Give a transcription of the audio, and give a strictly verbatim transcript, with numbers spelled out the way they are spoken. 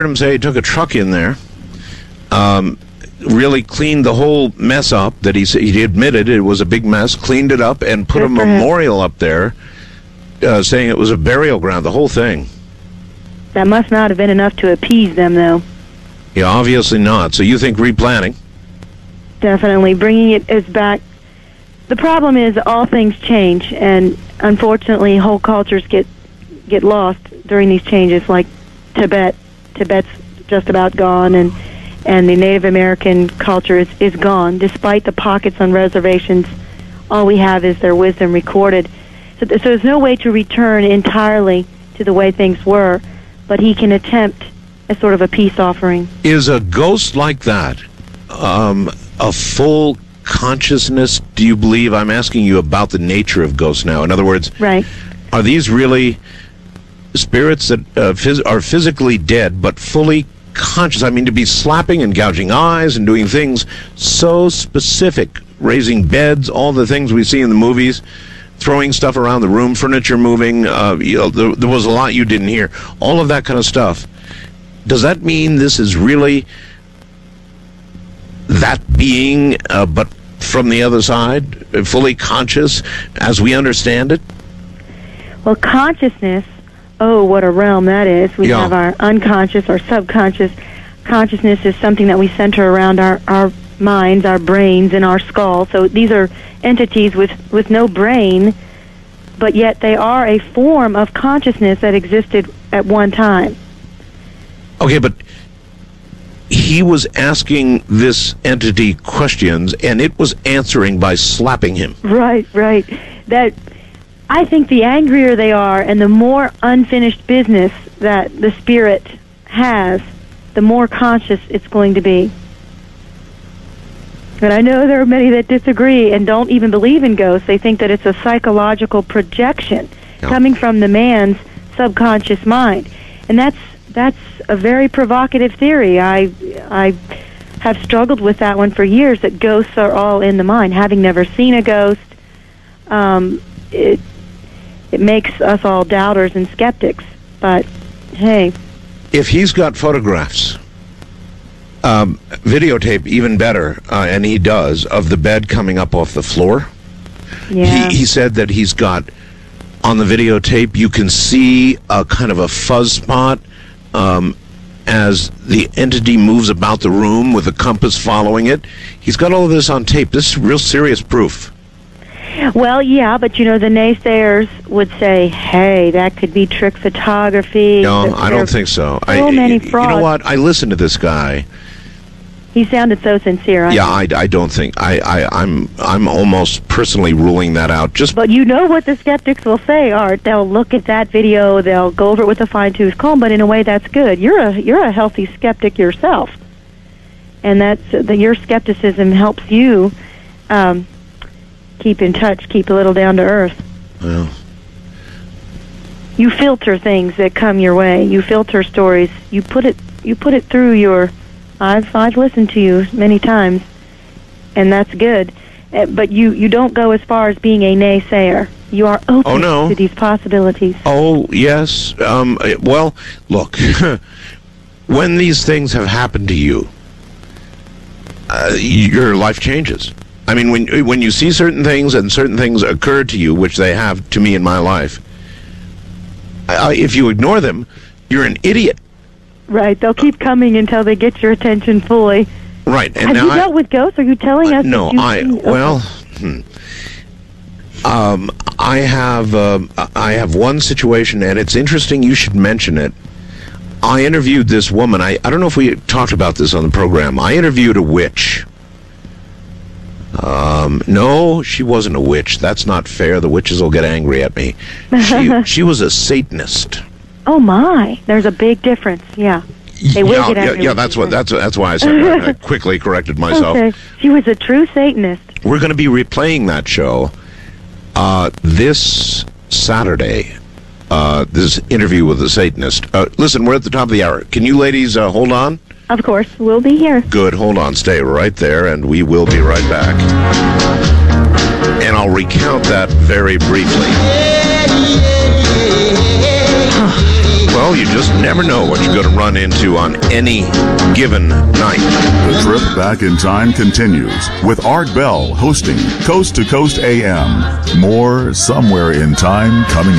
him say he took a truck in there, um, really cleaned the whole mess up. That he he admitted it was a big mess, cleaned it up, and put Good a for him. memorial up there, uh, saying it was a burial ground. The whole thing. That must not have been enough to appease them, though. Yeah, obviously not. So you think replanning? Definitely. Bringing it is back. The problem is all things change, and unfortunately whole cultures get get lost during these changes, like Tibet. Tibet's just about gone, and, and the Native American culture is, is gone. Despite the pockets on reservations, all we have is their wisdom recorded. So, th- so there's no way to return entirely to the way things were, but he can attempt as sort of a peace offering. Is a ghost like that um, a full consciousness, do you believe? I'm asking you about the nature of ghosts now. In other words, Right. are these really spirits that uh, phys- are physically dead but fully conscious? I mean, to be slapping and gouging eyes and doing things so specific, raising beds, all the things we see in the movies, throwing stuff around the room, furniture moving, uh, you know, there, there was a lot you didn't hear. All of that kind of stuff. Does that mean this is really that being, uh, but from the other side, uh, fully conscious as we understand it? Well, consciousness, oh, what a realm that is. We Yeah. have our unconscious, our subconscious. Consciousness is something that we center around our, our minds, our brains, and our skull. So these are entities with, with no brain, but yet they are a form of consciousness that existed at one time. Okay, but he was asking this entity questions, and it was answering by slapping him. Right, right. That I think the angrier they are and the more unfinished business that the spirit has, the more conscious it's going to be. But I know there are many that disagree and don't even believe in ghosts. They think that it's a psychological projection Yeah. coming from the man's subconscious mind. And that's that's a very provocative theory. I I have struggled with that one for years, that ghosts are all in the mind. Having never seen a ghost, um, it it makes us all doubters and skeptics. But, hey, If he's got photographs, um, videotape even better, uh, and he does, of the bed coming up off the floor. yeah. He, he said that he's got, on the videotape, you can see a kind of a fuzz spot um, as the entity moves about the room with a compass following it. He's got all of this on tape. This is real serious proof. Well, yeah, but you know, the naysayers would say, hey, that could be trick photography. No, There- I there don't are think so. So I, many You frauds. know what? I listened to this guy. He sounded so sincere. I Yeah, I, I don't think I, I I'm I'm almost personally ruling that out. Just But you know what the skeptics will say, Art. They'll look at that video, they'll go over it with a fine-tooth comb, but in a way that's good. You're a you're a healthy skeptic yourself. And that's that your skepticism helps you um, keep in touch, keep a little down to earth. well, You filter things that come your way. You filter stories. You put it you put it through your I've I've listened to you many times, and that's good. Uh, But you, you don't go as far as being a naysayer. You are open Oh, no. to these possibilities. oh yes. Um. uh, Well, look, when these things have happened to you, uh, your life changes. I mean, when when you see certain things and certain things occur to you, which they have to me in my life, uh, if you ignore them, you're an idiot. Right. They'll keep coming until they get your attention fully. Right. And Have now you I, dealt with ghosts? Are you telling us? no, that you've I seen- okay. well, hmm. um, I have um I have one situation, and it's interesting you should mention it. I interviewed this woman. I, I don't know if we talked about this on the program. I interviewed a witch. Um, no, she wasn't a witch. That's not fair. The witches will get angry at me. She she was a Satanist. Oh my! There's a big difference. Yeah. They will yeah, get yeah, angry yeah. with That's you. what that's that's why I said that. I quickly corrected myself. Okay. She was a true Satanist. We're going to be replaying that show uh, this Saturday. Uh, this interview with the Satanist. Uh, listen, we're at the top of the hour. Can you ladies uh, hold on? Of course, we'll be here. Good. Hold on. Stay right there, and we will be right back. And I'll recount that very briefly. Well, Well, you just never know what you're going to run into on any given night. The trip back in time continues with Art Bell hosting Coast to Coast A M. More Somewhere in Time coming